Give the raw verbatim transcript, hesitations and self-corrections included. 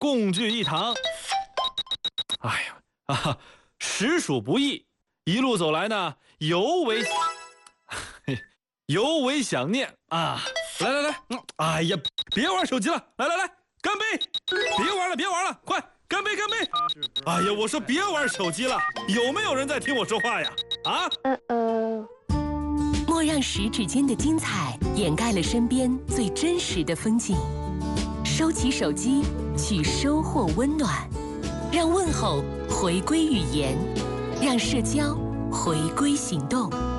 共聚一堂。哎呀啊，实属不易，一路走来呢，尤为尤为想念啊！来来来，嗯，哎呀，别玩手机了，来来来，干杯！别玩了，别玩了，快干杯干杯！哎呀，我说别玩手机了，有没有人在听我说话呀？啊？ 呃呃。 莫让十指间的精彩掩盖了身边最真实的风景。收起手机，去收获温暖，让问候回归语言，让社交回归行动。